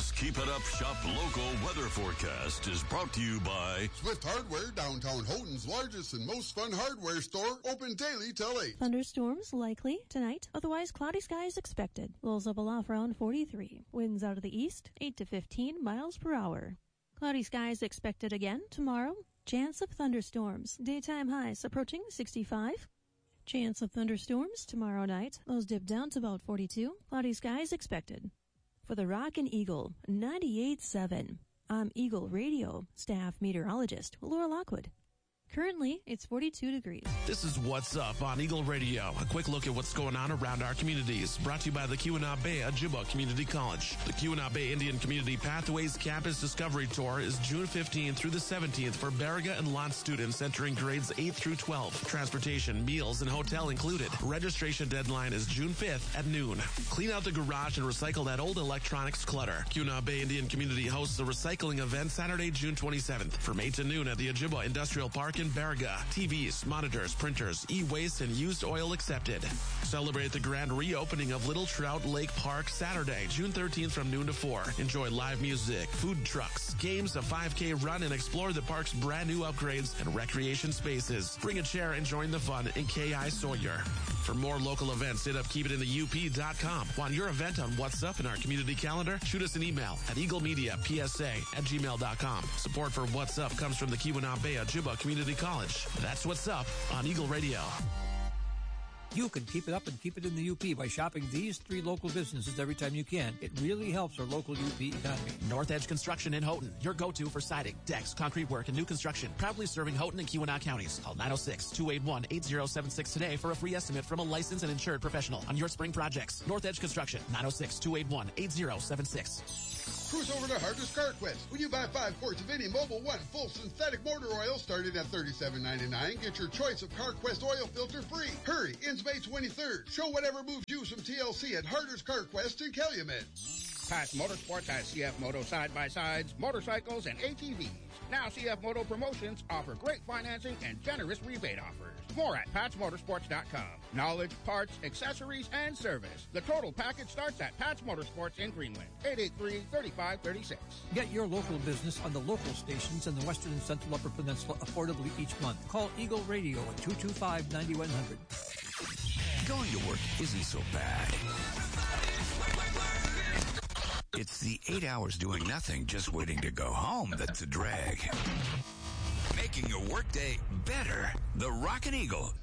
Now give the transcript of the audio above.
This Keep It Up Shop local weather forecast is brought to you by Swift Hardware, downtown Houghton's largest and most fun hardware store, open daily till 8. Thunderstorms likely tonight, otherwise cloudy skies expected. Lows up aloft around 43. Winds out of the east, 8 to 15 miles per hour. Cloudy skies expected again tomorrow. Chance of thunderstorms. Daytime highs approaching 65. Chance of thunderstorms tomorrow night. Lows dip down to about 42. Cloudy skies expected. For the Rockin' Eagle 98.7, I'm Eagle Radio staff meteorologist Laura Lockwood. Currently, it's 42 degrees. This is What's Up on Eagle Radio. A quick look at what's going on around our communities. Brought to you by the Keweenaw Bay Ojibwa Community College. The Keweenaw Bay Indian Community Pathways Campus Discovery Tour is June 15th through the 17th for Baraga and Lont students entering grades 8 through 12. Transportation, meals, and hotel included. Registration deadline is June 5th at noon. Clean out the garage and recycle that old electronics clutter. Keweenaw Bay Indian Community hosts a recycling event Saturday, June 27th from 8 to noon at the Ojibwa Industrial Park in Baraga. TVs, monitors, printers, e-waste, and used oil accepted. Celebrate the grand reopening of Little Trout Lake Park Saturday, June 13th from noon to 4. Enjoy live music, food trucks, games, a 5K run, and explore the park's brand new upgrades and recreation spaces. Bring a chair and join the fun in K.I. Sawyer. For more local events, hit up keepitinthe.up.com. Want your event on What's Up in our community calendar? Shoot us an email at eaglemediapsa@gmail.com. Support for What's Up comes from the Keweenaw Bay Ojibwa Community College. That's What's Up on Eagle Radio. You can keep it up and keep it in the UP by shopping these 3 local businesses every time you can. It really helps our local UP economy. North Edge Construction in Houghton, your go-to for siding, decks, concrete work, and new construction. Proudly serving Houghton and Keweenaw counties. Call 906-281-8076 today for a free estimate from a licensed and insured professional on your spring projects. North Edge Construction, 906-281-8076. Cruise over to Harder's Car Quest. When you buy 5 quarts of any Mobil 1 full synthetic motor oil starting at $37.99, get your choice of Car Quest oil filter free. Hurry, ends May 23rd. Show whatever moves you some TLC at Harder's Car Quest in Calumet. Patch Motorsports has CF Moto side-by-sides, motorcycles, and ATVs. Now CF Moto Promotions offer great financing and generous rebate offers. More at PatchMotorsports.com. Knowledge, parts, accessories, and service. The total package starts at Patch Motorsports in Greenland. 883-3536. Get your local business on the local stations in the Western and Central Upper Peninsula affordably each month. Call Eagle Radio at 225-9100. Going to work isn't so bad. It's the 8 hours doing nothing, just waiting to go home that's a drag. Making your workday better. The Rockin' Eagle